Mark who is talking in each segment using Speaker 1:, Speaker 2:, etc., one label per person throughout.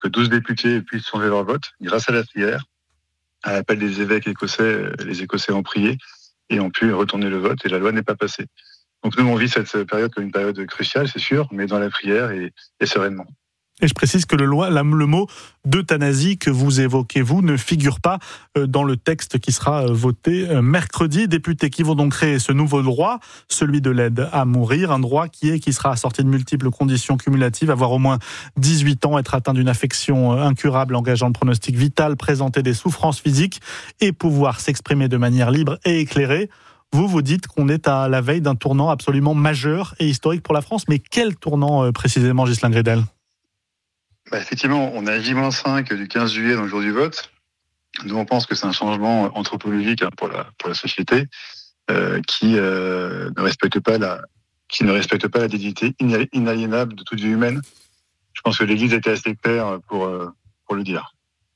Speaker 1: que 12 députés puissent changer leur vote grâce à la prière. À l'appel des évêques écossais, les Écossais ont prié et ont pu retourner le vote et la loi n'est pas passée. Donc nous, on vit cette période comme une période cruciale, c'est sûr, mais dans la prière et sereinement.
Speaker 2: Et je précise que le mot d'euthanasie que vous évoquez, vous, ne figure pas dans le texte qui sera voté mercredi. Députés qui vont donc créer ce nouveau droit, celui de l'aide à mourir, un droit qui sera assorti de multiples conditions cumulatives, avoir au moins 18 ans, être atteint d'une affection incurable engageant le pronostic vital, présenter des souffrances physiques et pouvoir s'exprimer de manière libre et éclairée. Vous dites qu'on est à la veille d'un tournant absolument majeur et historique pour la France, mais quel tournant précisément, Ghislain Grédel ?
Speaker 1: Effectivement, on est à J-5 du 15 juillet dans le jour du vote. Nous, on pense que c'est un changement anthropologique pour la société qui ne respecte pas la dignité inaliénable de toute vie humaine. Je pense que l'Église a été assez claire pour le dire.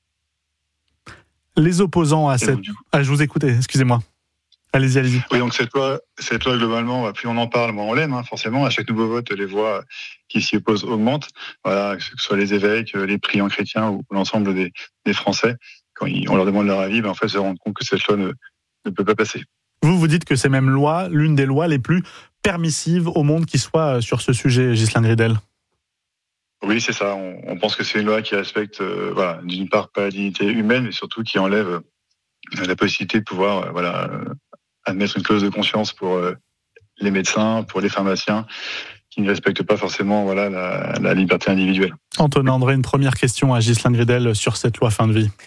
Speaker 2: Les opposants à cette... je vous écoute, excusez-moi. Allez-y.
Speaker 1: Oui, donc cette loi, globalement, plus on en parle, moins on l'aime, forcément. À chaque nouveau vote, les voix qui s'y opposent augmentent. Voilà, que ce soit les évêques, les priants chrétiens ou l'ensemble des Français, quand on leur demande leur avis, en fait, se rendent compte que cette loi ne peut pas passer.
Speaker 2: Vous dites que c'est même l'une des lois les plus permissives au monde qui soit sur ce sujet, Ghislain Grédel.
Speaker 1: Oui, c'est ça. On pense que c'est une loi qui respecte, d'une part, pas la dignité humaine, mais surtout qui enlève la possibilité de pouvoir, admettre une clause de conscience pour les médecins, pour les pharmaciens, qui ne respectent pas forcément la liberté individuelle.
Speaker 2: Antonin André, une première question à Ghislain Grédel sur cette loi fin de vie.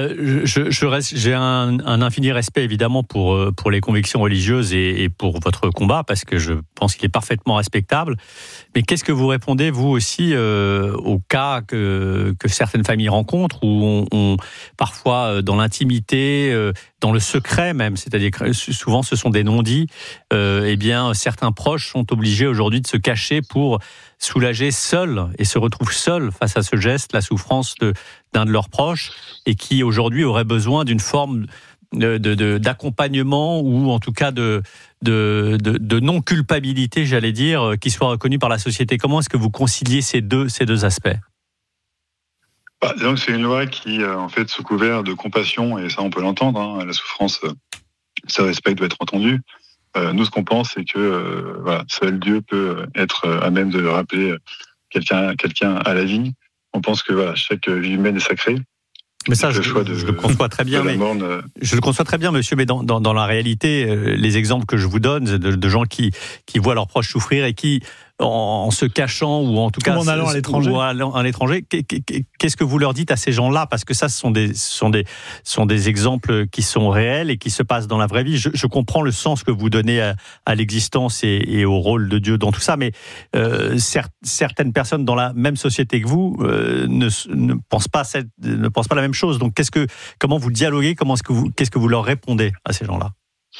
Speaker 3: J'ai un infini respect évidemment pour les convictions religieuses et pour votre combat, parce que je pense qu'il est parfaitement respectable. Mais qu'est-ce que vous répondez, vous aussi, au cas que certaines familles rencontrent, où on parfois dans l'intimité, dans le secret même, c'est-à-dire que souvent ce sont des non-dits, certains proches sont obligés aujourd'hui de se cacher pour soulager seuls et se retrouvent seuls face à ce geste, la souffrance d'un de leurs proches, et qui aujourd'hui aurait besoin d'une forme d'accompagnement ou en tout cas de non-culpabilité, j'allais dire, qui soit reconnue par la société. Comment est-ce que vous conciliez ces deux aspects ?
Speaker 1: Donc c'est une loi qui, en fait, sous couvert de compassion, et ça on peut l'entendre, la souffrance, ce respect doit être entendu. Nous, ce qu'on pense, c'est que seul Dieu peut être à même de rappeler quelqu'un à la vie. On pense que chaque vie humaine est sacrée.
Speaker 3: Mais ça, je le conçois très bien. Je le conçois très bien, monsieur. Mais dans la réalité, les exemples que je vous donne de gens qui voient leurs proches souffrir et qui, en se cachant ou en tout cas
Speaker 2: en allant à
Speaker 3: l'étranger, qu'est-ce que vous leur dites à ces gens-là ? Parce que ça, ce sont des exemples qui sont réels et qui se passent dans la vraie vie. Je comprends le sens que vous donnez à l'existence et au rôle de Dieu dans tout ça, mais certaines personnes dans la même société que vous ne pensent pas la même chose. Donc, comment vous dialoguez ? Qu'est-ce que vous leur répondez à ces gens-là ?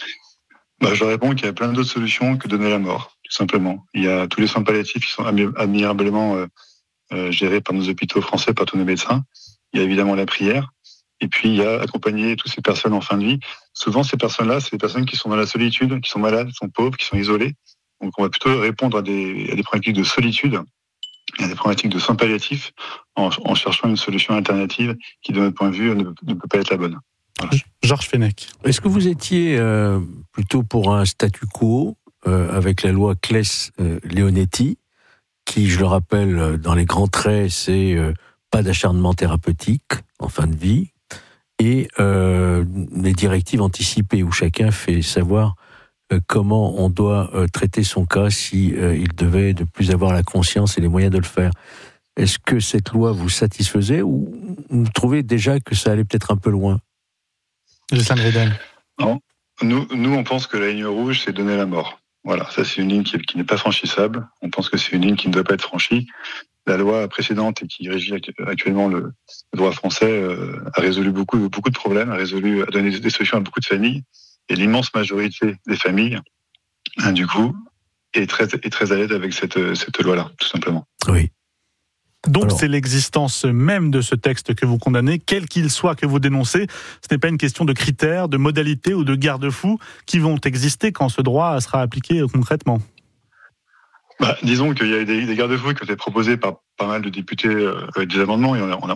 Speaker 1: Je réponds qu'il y a plein d'autres solutions que donner la mort, tout simplement. Il y a tous les soins palliatifs qui sont admirablement gérés par nos hôpitaux français, par tous nos médecins. Il y a évidemment la prière. Et puis, il y a accompagner toutes ces personnes en fin de vie. Souvent, ces personnes-là, c'est des personnes qui sont dans la solitude, qui sont malades, qui sont pauvres, qui sont isolées. Donc, on va plutôt répondre à des problématiques de solitude, à des problématiques de soins palliatifs, en cherchant une solution alternative qui, de notre point de vue, ne peut pas être la bonne.
Speaker 2: Voilà. Georges Fenech.
Speaker 4: Est-ce que vous étiez plutôt pour un statu quo avec la loi Claes-Leonetti, qui, je le rappelle, dans les grands traits, c'est pas d'acharnement thérapeutique en fin de vie, et les directives anticipées où chacun fait savoir comment on doit traiter son cas si il devait ne plus avoir la conscience et les moyens de le faire. Est-ce que cette loi vous satisfaisait ou vous trouvez déjà que ça allait peut-être un peu loin ?
Speaker 2: Ghislain Grédel.
Speaker 1: Non. Nous, on pense que la ligne rouge, c'est donner la mort. Voilà, ça c'est une ligne qui n'est pas franchissable. On pense que c'est une ligne qui ne doit pas être franchie. La loi précédente et qui régit actuellement le droit français a résolu beaucoup de problèmes, a donné des solutions à beaucoup de familles. Et l'immense majorité des familles, du coup, est très à l'aise avec cette loi-là, tout simplement.
Speaker 4: Oui.
Speaker 2: Donc c'est l'existence même de ce texte que vous condamnez, quel qu'il soit, que vous dénoncez. Ce n'est pas une question de critères, de modalités ou de garde-fous qui vont exister quand ce droit sera appliqué concrètement.
Speaker 1: Disons qu'il y a des garde-fous qui ont été proposés par pas mal de députés avec des amendements, et on